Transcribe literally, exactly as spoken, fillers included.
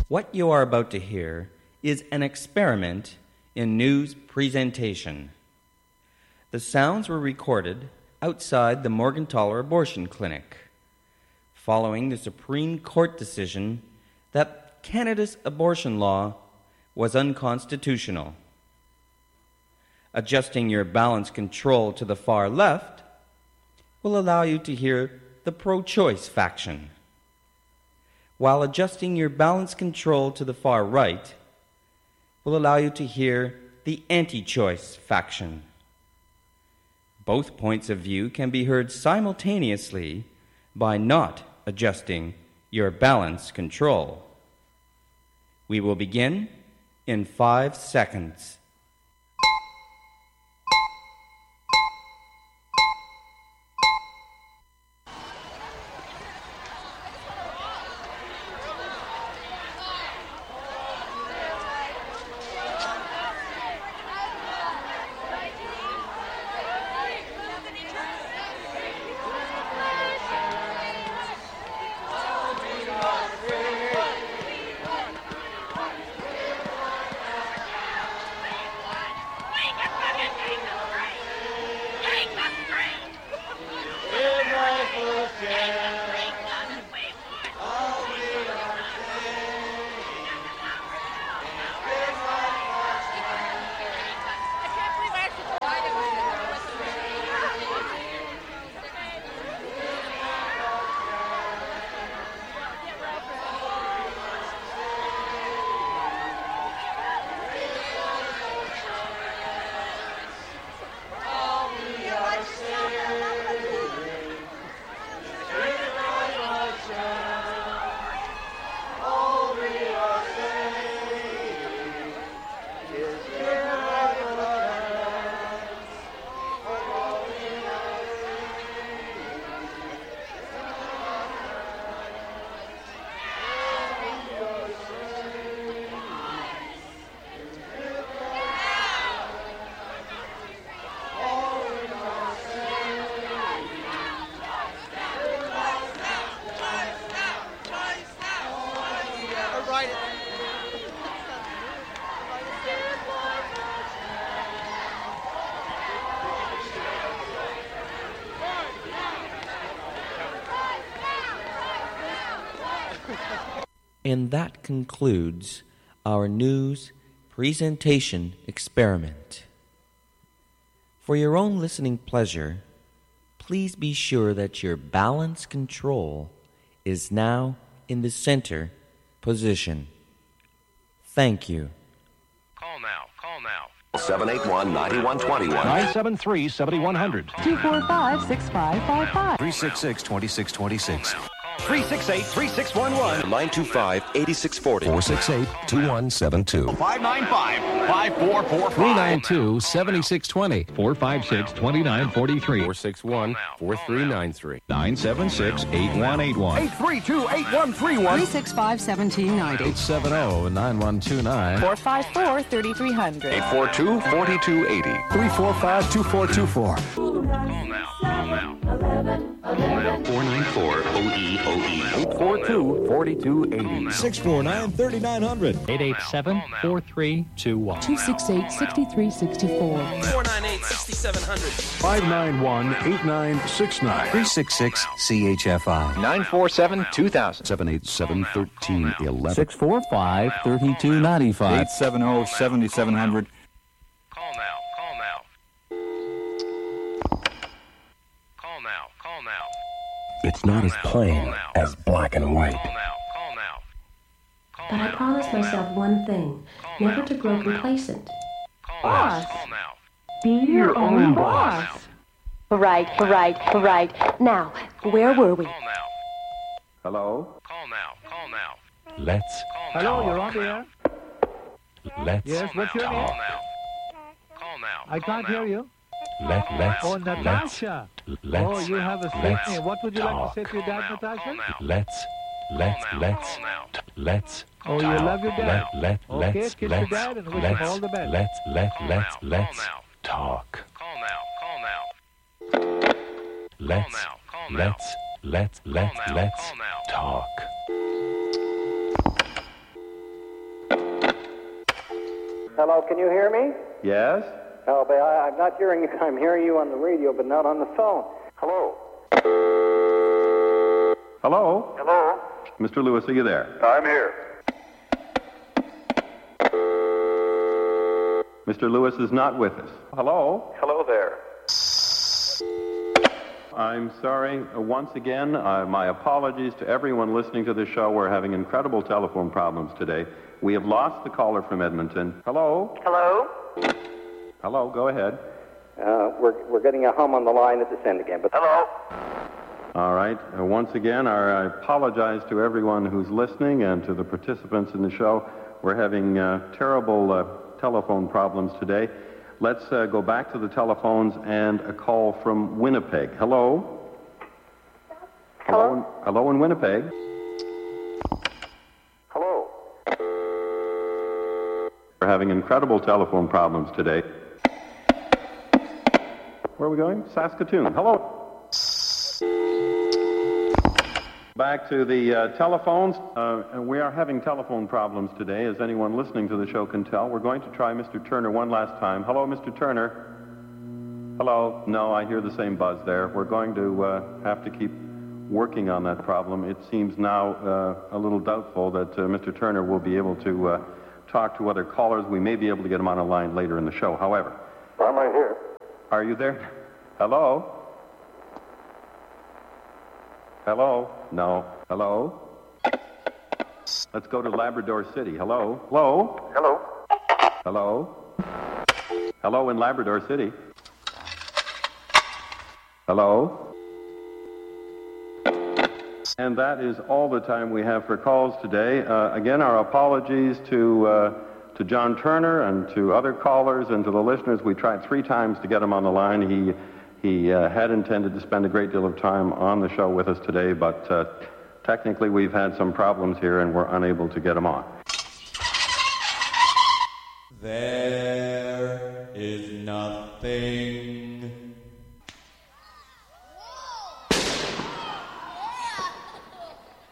What you are about to hear is an experiment in news presentation. The sounds were recorded outside the Morgentaler Abortion Clinic, following the Supreme Court decision that Canada's abortion law was unconstitutional. Adjusting your balance control to the far left will allow you to hear the pro-choice faction, while adjusting your balance control to the far right will allow you to hear the anti-choice faction. Both points of view can be heard simultaneously by not adjusting your balance control. We will begin in five seconds. And that concludes our news presentation experiment. For your own listening pleasure, please be sure that your balance control is now in the center position. Thank you. Call now, call now. seven eight one, nine one two one. nine seven three, seven one zero zero. two four five, six five five five. three six six, two six two six. three six eight, three six one one. nine two five, eight six four zero. four six eight, two one seven two. five nine five, five four four five. three nine two, seven six two zero. four five six, two nine four three. four six one, four three nine three. nine seven six, eight one eight one. eight three two, eight one three one. three six five, one seven nine zero. eight seven zero, nine one two nine. four five four, three three zero zero. eight four two, four two eight zero. three four five, two four two four. Call now, call now. Call now. four nine four, O E O E. eight four two, four two eight zero. six four nine, three nine zero zero. eight eight seven, four three two one. two six eight, six three six four. four nine eight, six seven zero zero. five nine one, eight nine six nine. three six six, C H F I. nine four seven, two thousand. seven eight seven, one three one one. six four five, three two nine five. eight seven zero, seven seven zero zero. Call now, call now. Call now, call now. It's not as plain as black and white. Call now, call now. Call But I now. promised myself one thing, never to grow complacent. Call Boss. now, call now. Be your own boss. Right, right, right. Now, where were we? Call now. Hello? Call now, call now. Let's Call Hello, now. you're on the air? let's Yes, what's your Call name? now. Call now. I call can't now. hear you. let let's Oh, Natasha. let's Oh, you have a sweet let's name. What would you like talk. to say to your dad, Call now, Natasha? call now. let's let's Call now, let's call now. let's Oh, you talk. love your dad. Let let Okay, let's kiss your let's dad and wish him let's all the best. let's let Call let's now, let's call now. talk. Call now, call now. Let's now, call now. let's let's let's now, let's call now. talk. Hello, can you hear me? Yes? Oh, but I, I'm not hearing you. I'm hearing you on the radio, but not on the phone. Hello? Hello? Hello? Mister Lewis, are you there? I'm here. Mister Lewis is not with us. Hello? Hello there. I'm sorry. Uh, once again, uh, my apologies to everyone listening to the show. We're having incredible telephone problems today. We have lost the caller from Edmonton. Hello? Hello? Hello, go ahead. Uh, we're, we're getting a hum on the line at this end again, but... Hello? All right. Uh, once again, our, I apologize to everyone who's listening and to the participants in the show. We're having uh, terrible uh, telephone problems today. Let's uh, go back to the telephones and a call from Winnipeg. Hello? Hello? Hello in, hello in Winnipeg. Hello? We're having incredible telephone problems today. Where are we going? Saskatoon. Hello? Back to the uh, telephones. Uh, and we are having telephone problems today, as anyone listening to the show can tell. We're going to try Mister Turner one last time. Hello, Mister Turner. Hello. No, I hear the same buzz there. We're going to uh, have to keep working on that problem. It seems now uh, a little doubtful that uh, Mister Turner will be able to uh, talk to other callers. We may be able to get him on a line later in the show. However, I'm right here. Are you there? Hello? Hello? No. Hello? Let's go to Labrador City. Hello? Hello? Hello? Hello? Hello in Labrador City. Hello? And that is all the time we have for calls today. Uh, again, our apologies to uh, to John Turner and to other callers and to the listeners. We tried three times to get him on the line. He he uh, had intended to spend a great deal of time on the show with us today, but uh, technically we've had some problems here and we're unable to get him on. There is nothing